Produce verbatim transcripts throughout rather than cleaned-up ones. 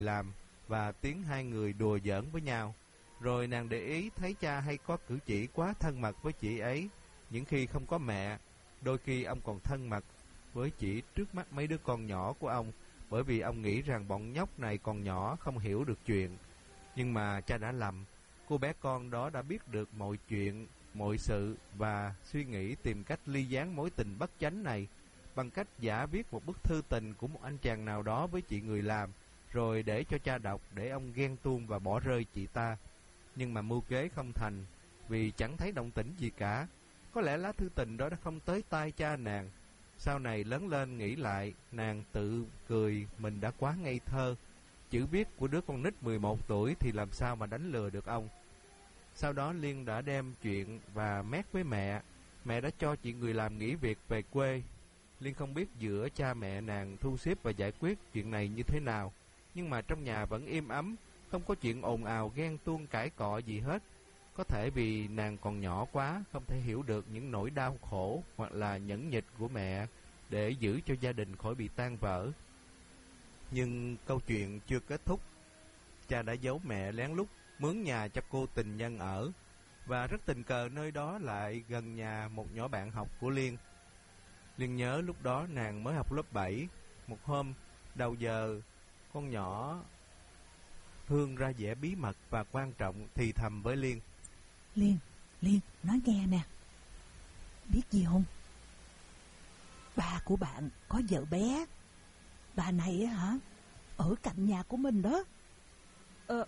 làm và tiếng hai người đùa giỡn với nhau. Rồi nàng để ý thấy cha hay có cử chỉ quá thân mật với chị ấy. Những khi không có mẹ, đôi khi ông còn thân mật với chị trước mắt mấy đứa con nhỏ của ông, bởi vì ông nghĩ rằng bọn nhóc này còn nhỏ không hiểu được chuyện. Nhưng mà cha đã lầm. Cô bé con đó đã biết được mọi chuyện, mọi sự và suy nghĩ tìm cách ly gián mối tình bất chánh này bằng cách giả viết một bức thư tình của một anh chàng nào đó với chị người làm, rồi để cho cha đọc để ông ghen tuông và bỏ rơi chị ta. Nhưng mà mưu kế không thành, vì chẳng thấy động tĩnh gì cả. Có lẽ lá thư tình đó đã không tới tai cha nàng. Sau này lớn lên nghĩ lại, nàng tự cười mình đã quá ngây thơ. Chữ viết của đứa con nít mười một tuổi thì làm sao mà đánh lừa được ông. Sau đó Liên đã đem chuyện và mét với mẹ. Mẹ đã cho chị người làm nghỉ việc về quê. Liên không biết giữa cha mẹ nàng thu xếp và giải quyết chuyện này như thế nào, nhưng mà trong nhà vẫn im ấm, không có chuyện ồn ào ghen tuông cãi cọ gì hết. Có thể vì nàng còn nhỏ quá, không thể hiểu được những nỗi đau khổ hoặc là nhẫn nhịn của mẹ để giữ cho gia đình khỏi bị tan vỡ. Nhưng câu chuyện chưa kết thúc. Cha đã giấu mẹ lén lút mướn nhà cho cô tình nhân ở, và rất tình cờ nơi đó lại gần nhà một nhỏ bạn học của Liên. Liên nhớ lúc đó nàng mới học lớp bảy. Một hôm đầu giờ, con nhỏ Hương ra vẻ bí mật và quan trọng thì thầm với Liên: Liên, Liên, nói nghe nè. Biết gì không? Ba của bạn có vợ bé. Bà này á hả, ở cạnh nhà của mình đó. Ờ,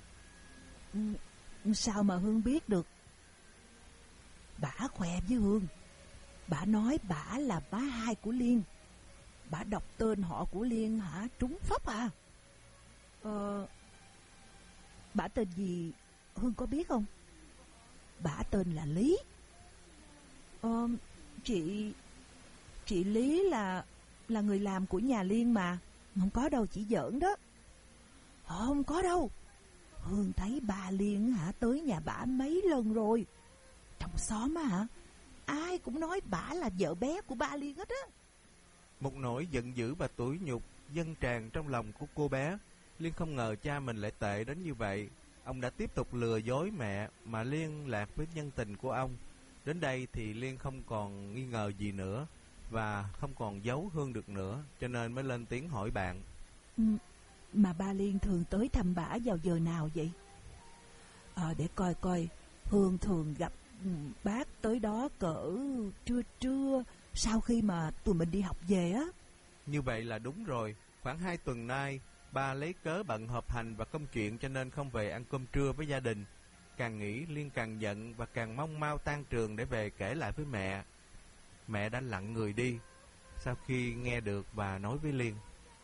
sao mà Hương biết được? Bả khoe với Hương. Bả nói bả là má hai của Liên. Bả đọc tên họ của Liên hả, trúng phóc à. Ờ, bả tên gì Hương có biết không? Bả tên là Lý. Ờ, chị Chị Lý là Là người làm của nhà Liên mà. Không có đâu, chỉ giỡn đó. Không có đâu. Hương thấy bà Liên hả tới nhà bả mấy lần rồi. Trong xóm á hả, ai cũng nói bả là vợ bé của ba Liên hết á. Một nỗi giận dữ và tủi nhục dâng tràn trong lòng của cô bé. Liên không ngờ cha mình lại tệ đến như vậy. Ông đã tiếp tục lừa dối mẹ mà liên lạc với nhân tình của ông. Đến đây thì Liên không còn nghi ngờ gì nữa và không còn giấu Hương được nữa, cho nên mới lên tiếng hỏi bạn: ừ, Mà ba Liên thường tới thăm bả vào giờ nào vậy? Ờ, để coi coi. Hương thường gặp bác tới đó cỡ trưa trưa, sau khi mà tụi mình đi học về á. Như vậy là đúng rồi. Khoảng hai tuần nay, ba lấy cớ bận họp hành và công chuyện cho nên không về ăn cơm trưa với gia đình. Càng nghĩ Liên càng giận và càng mong mau tan trường để về kể lại với mẹ. Mẹ đã lặng người đi sau khi nghe được và nói với Liên: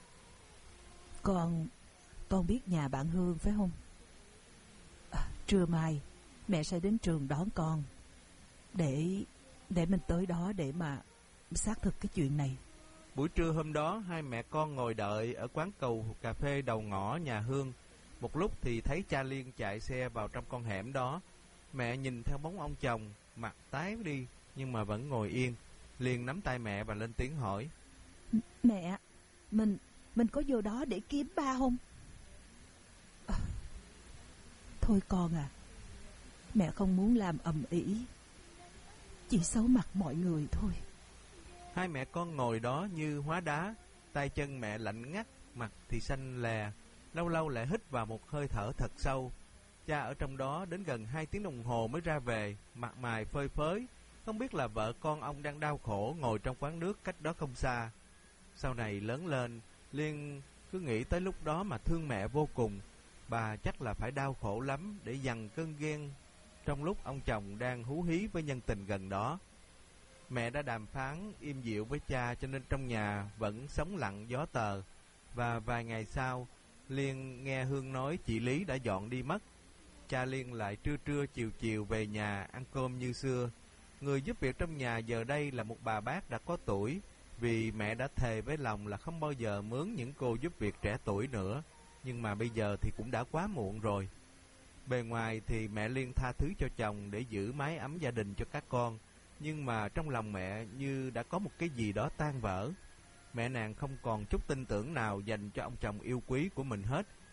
Con Con biết nhà bạn Hương phải không? À, trưa mai mẹ sẽ đến trường đón con. Để Để mình tới đó để mà xác thực cái chuyện này. Buổi trưa hôm đó, hai mẹ con ngồi đợi ở quán cầu cà phê đầu ngõ nhà Hương. Một lúc thì thấy cha Liên chạy xe vào trong con hẻm đó. Mẹ nhìn theo bóng ông chồng, mặt tái đi nhưng mà vẫn ngồi yên. Liên nắm tay mẹ và lên tiếng hỏi: Mẹ, mình mình có vô đó để kiếm ba không? À, thôi con à, mẹ không muốn làm ầm ĩ, chỉ xấu mặt mọi người thôi. Hai mẹ con ngồi đó như hóa đá, tay chân mẹ lạnh ngắt, mặt thì xanh lè, lâu lâu lại hít vào một hơi thở thật sâu. Cha ở trong đó đến gần hai tiếng đồng hồ mới ra về, mặt mày phơi phới, không biết là vợ con ông đang đau khổ ngồi trong quán nước cách đó không xa. Sau này lớn lên, Liên cứ nghĩ tới lúc đó mà thương mẹ vô cùng. Bà chắc là phải đau khổ lắm để dằn cơn ghen trong lúc ông chồng đang hú hí với nhân tình gần đó. Mẹ đã đàm phán im dịu với cha cho nên trong nhà vẫn sóng lặng gió tờ. Và vài ngày sau, Liên nghe Hương nói chị Lý đã dọn đi mất. Cha Liên lại trưa trưa chiều chiều về nhà ăn cơm như xưa. Người giúp việc trong nhà giờ đây là một bà bác đã có tuổi, vì mẹ đã thề với lòng là không bao giờ mướn những cô giúp việc trẻ tuổi nữa. Nhưng mà bây giờ thì cũng đã quá muộn rồi. Bề ngoài thì mẹ Liên tha thứ cho chồng để giữ mái ấm gia đình cho các con, nhưng mà trong lòng mẹ như đã có một cái gì đó tan vỡ. Mẹ nàng không còn chút tin tưởng nào dành cho ông chồng yêu quý của mình hết.